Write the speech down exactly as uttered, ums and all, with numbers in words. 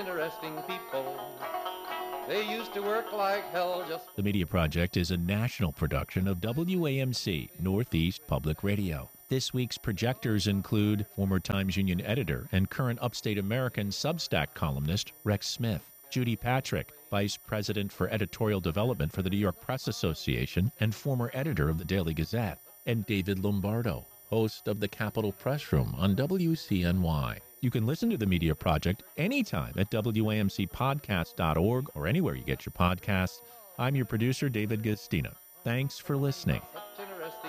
Interesting people. They used to work like hell just... The Media Project is a national production of W A M C, Northeast Public Radio. This week's projectors include former Times Union editor and current Upstate American Substack columnist Rex Smith, Judy Patrick, Vice President for Editorial Development for the New York Press Association and former editor of the Daily Gazette, and David Lombardo, host of the Capitol Press Room on W C N Y. You can listen to The Media Project anytime at W A M C podcast dot org or anywhere you get your podcasts. I'm your producer, David Gastina. Thanks for listening.